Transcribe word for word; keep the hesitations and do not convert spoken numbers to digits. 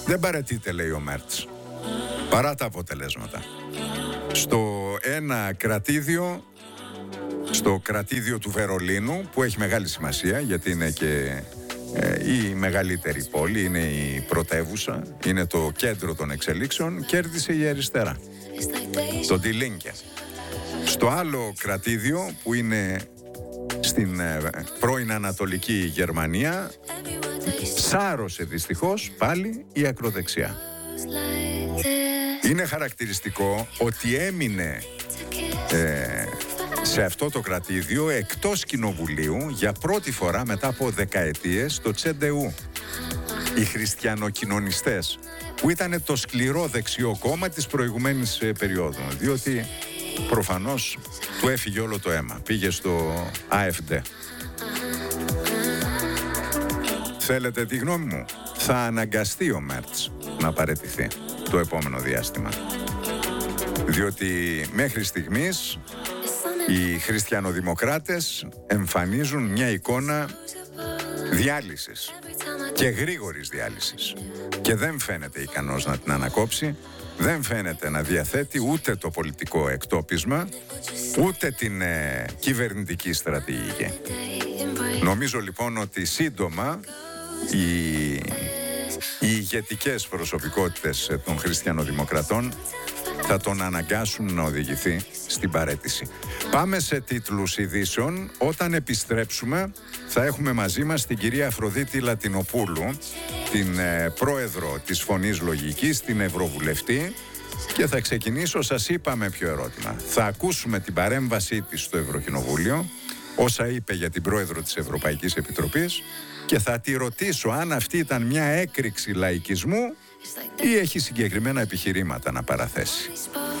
Δεν παραιτείται, λέει ο Μέρτς, παρά τα αποτελέσματα. Στο ένα κρατήδιο, στο κρατήδιο του Βερολίνου, που έχει μεγάλη σημασία γιατί είναι και ε, η μεγαλύτερη πόλη, είναι η πρωτεύουσα, είναι το κέντρο των εξελίξεων, κέρδισε η αριστερά, το Die Linke. Στο άλλο κρατήδιο, που είναι στην ε, πρώην Ανατολική Γερμανία, σάρωσε δυστυχώς πάλι η ακροδεξιά. Είναι χαρακτηριστικό ότι έμεινε ε, σε αυτό το κρατήδιο εκτός κοινοβουλίου για πρώτη φορά μετά από δεκαετίες το Τσεντεού. Οι χριστιανοκοινωνιστές, που ήταν το σκληρό δεξιό κόμμα της προηγουμένης ε, περίοδου, διότι προφανώς του έφυγε όλο το αίμα, πήγε στο Α Εφ Ντι. Θέλετε τη γνώμη μου? Θα αναγκαστεί ο Μέρτς να παραιτηθεί το επόμενο διάστημα, διότι μέχρι στιγμής οι χριστιανοδημοκράτες εμφανίζουν μια εικόνα διάλυσης και γρήγορης διάλυσης και δεν φαίνεται ικανός να την ανακόψει, δεν φαίνεται να διαθέτει ούτε το πολιτικό εκτόπισμα ούτε την ε, κυβερνητική στρατηγική. Νομίζω λοιπόν ότι σύντομα οι, οι ηγετικές προσωπικότητες των χριστιανοδημοκρατών θα τον αναγκάσουν να οδηγηθεί στην παραίτηση. Πάμε σε τίτλους ειδήσεων. Όταν επιστρέψουμε θα έχουμε μαζί μας την κυρία Αφροδίτη Λατινοπούλου, την ε, πρόεδρο της Φωνής Λογικής, την Ευρωβουλευτή, και θα ξεκινήσω, σας είπα, με ποιο ερώτημα. Θα ακούσουμε την παρέμβασή της στο Ευρωκοινοβούλιο, όσα είπε για την πρόεδρο της Ευρωπαϊκής Επιτροπής, και θα τη ρωτήσω αν αυτή ήταν μια έκρηξη λαϊκισμού ή έχει συγκεκριμένα επιχειρήματα να παραθέσει.